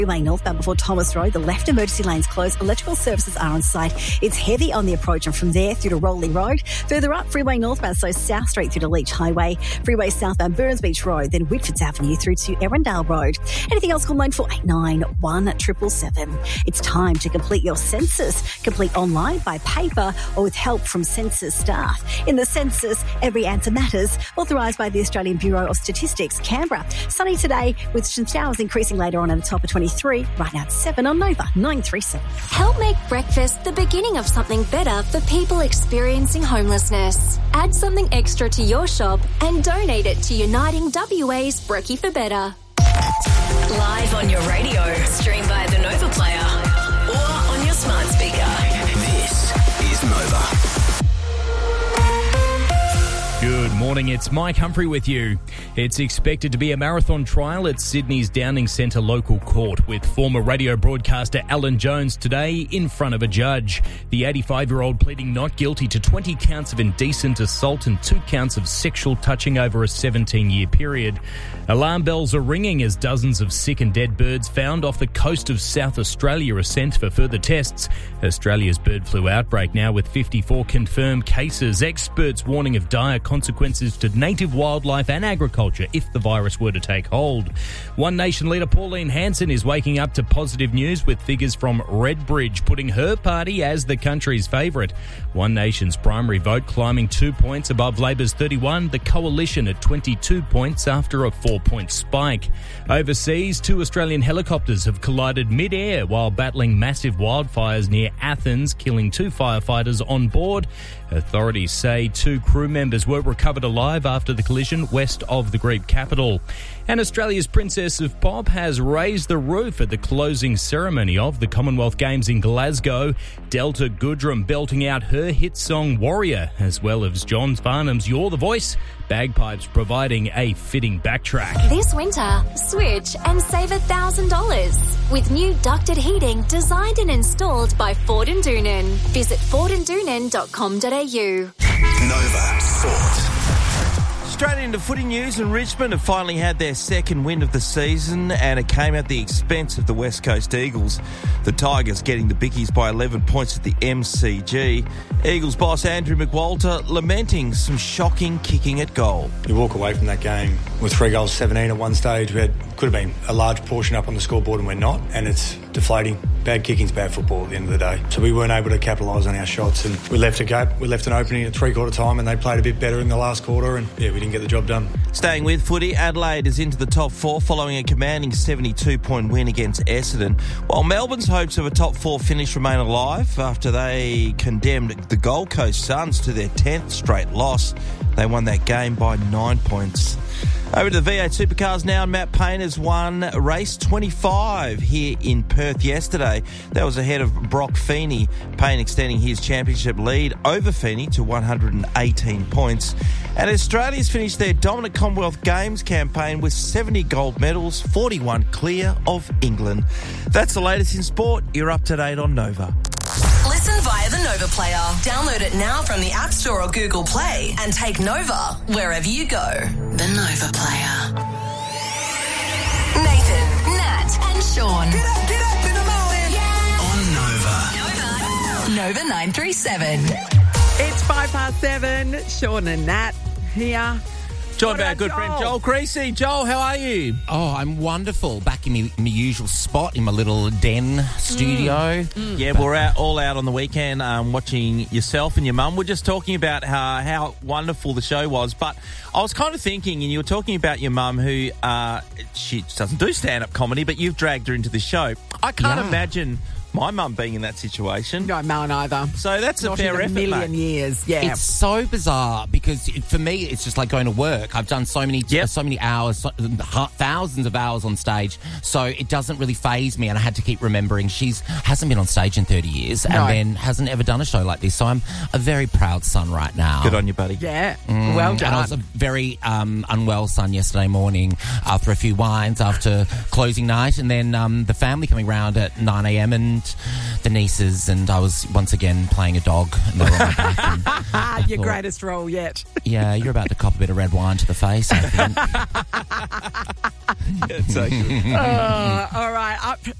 Freeway northbound before Thomas Road. The left emergency lane's closed. Electrical services are on site. It's heavy on the approach and from there through to Rowley Road. Further up, Freeway northbound, so South Street through to Leach Highway. Freeway southbound Burns Beach Road, then Whitfords Avenue through to Erindale Road. Anything else, call 9489 1777. It's time to complete your census. Complete online, by paper or with help from census staff. In the census, every answer matters. Authorised by the Australian Bureau of Statistics, Canberra. Sunny today with some showers increasing later on at a top of 23. Right now it's 7 on Nova 937. Help make breakfast the beginning of something better for people experiencing homelessness. Add something extra to your shop and donate it to Uniting WA's Brekkie for Better. Live on your radio, stream via the Nova Player or on your smart speaker. This is Nova. Good morning, it's Mike Humphrey with you. It's expected to be a marathon trial at Sydney's Downing Centre local court, with former radio broadcaster Alan Jones today in front of a judge. The 85-year-old pleading not guilty to 20 counts of indecent assault and 2 counts of sexual touching over a 17-year period. Alarm bells are ringing as dozens of sick and dead birds found off the coast of South Australia are sent for further tests. Australia's bird flu outbreak now with 54 confirmed cases. Experts warning of dire consequences to native wildlife and agriculture if the virus were to take hold. One Nation leader Pauline Hanson is waking up to positive news, with figures from Redbridge putting her party as the country's favourite. One Nation's primary vote climbing 2 points above Labor's 31, the coalition at 22 points after a 4-point spike. Overseas, 2 Australian helicopters have collided mid-air while battling massive wildfires near Athens, killing 2 firefighters on board. Authorities say 2 crew members were recovered alive after the collision west of the Greek capital. And Australia's Princess of Pop has raised the roof at the closing ceremony of the Commonwealth Games in Glasgow. Delta Goodrem belting out her hit song Warrior, as well as John Farnham's You're the Voice, bagpipes providing a fitting backtrack. This winter, switch and save $1,000 with new ducted heating designed and installed by Ford and Doonan. Visit fordanddoonan.com.au. Nova Sport. Straight into footy news, and Richmond have finally had their second win of the season, and it came at the expense of the West Coast Eagles. The Tigers getting the Bickies by 11 points at the MCG. Eagles boss Andrew McWalter lamenting some shocking kicking at goal. You walk away from that game with 3 goals, 17 at one stage. We could have been a large portion up on the scoreboard and we're not, and it's deflating. Bad kicking's bad football at the end of the day. So we weren't able to capitalise on our shots, and we left a gap. We left an opening at three-quarter time, and they played a bit better in the last quarter, and we didn't get the job done. Staying with footy, Adelaide is into the top 4 following a commanding 72-point win against Essendon, while Melbourne's hopes of a top 4 finish remain alive after they condemned the Gold Coast Suns to their 10th straight loss. They won that game by 9 points. Over to the V8 Supercars now, and Matt Payne has won race 25 here in Perth yesterday. That was ahead of Brock Feeney. Payne extending his championship lead over Feeney to 118 points. And Australia's finished their dominant Commonwealth Games campaign with 70 gold medals, 41 clear of England. That's the latest in sport. You're up to date on Nova. Listen via the Nova Player. Download it now from the App Store or Google Play and take Nova wherever you go. The Nova Player. Nathan, Nat and Sean. Get up in the morning. Yeah. On Nova. Nova 937. It's 7:05. Sean and Nat here. Joined by our good friend Joel Creasy. Joel, how are you? Oh, I'm wonderful. Back in my usual spot in my little den studio. Yeah, we're all out on the weekend watching yourself and your mum. We're just talking about how wonderful the show was. But I was kind of thinking, and you were talking about your mum who, she doesn't do stand-up comedy, but you've dragged her into the show. I can't imagine my mum being in that situation. No, mine either. So that's a fair effort, Not in a million years, yeah. It's so bizarre because for me, it's just like going to work. I've done so many hours, thousands of hours on stage, so it doesn't really faze me. And I had to keep remembering she hasn't been on stage in 30 years and then hasn't ever done a show like this. So I'm a very proud son right now. Good on you, buddy. Yeah, well done. And I was a very unwell son yesterday morning after a few wines after closing night, and then the family coming round at 9 a.m. and and the nieces, and I was once again playing a dog. And they were on my back. And Your greatest role yet. Yeah, you're about to cop a bit of red wine to the face, I think. It's okay. All right.